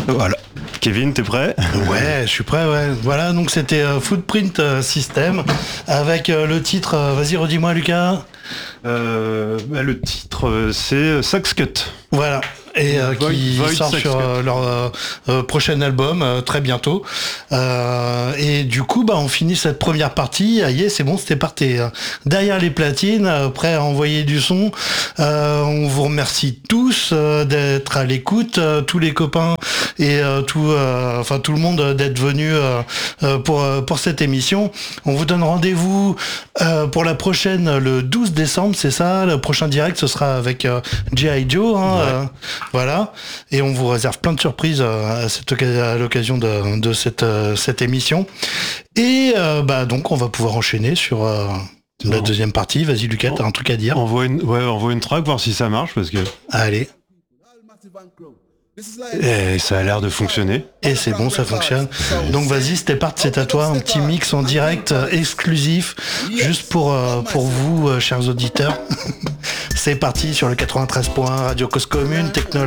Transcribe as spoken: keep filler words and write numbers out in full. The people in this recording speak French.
Voilà. Kevin, t'es prêt? Ouais, je suis prêt, ouais. Voilà, donc c'était euh, Footprint euh, System avec euh, le titre, euh, vas-y redis-moi Lucas. Euh, bah, le titre, euh, c'est Sax Cut. Voilà. Et euh, Void- qui Void sort Sax sur euh, Cut. leur euh, euh, prochain album euh, très bientôt. Euh, et du coup, bah, on finit cette première partie. Ah, yeah, c'est bon, c'était parti. hein. Derrière les platines, euh, prêt à envoyer du son. Euh, on vous remercie tous euh, d'être à l'écoute, euh, tous les copains et euh, tout, euh, enfin tout le monde euh, d'être venu euh, euh, pour euh, pour cette émission. On vous donne rendez-vous euh, pour la prochaine le douze décembre, c'est ça. Le prochain direct, ce sera avec euh, G I. Joe. Hein, Ouais. euh, voilà. Et on vous réserve plein de surprises euh, à, cette, occa- à l'occasion de, de cette, euh, cette émission. Et euh, bah donc on va pouvoir enchaîner sur euh, la Bon. deuxième partie. Vas-y Lucas, t'as un truc à dire? Envoie une, ouais, envoie une track, voir si ça marche, parce que Allez. eh, ça a l'air de fonctionner. Et c'est bon, ça fonctionne. Donc vas-y, c'était parti, c'est à toi, un petit mix en direct euh, exclusif, juste pour, euh, pour vous, euh, chers auditeurs. C'est parti sur le quatre-vingt-treize point un Radio Cause Commune, Techno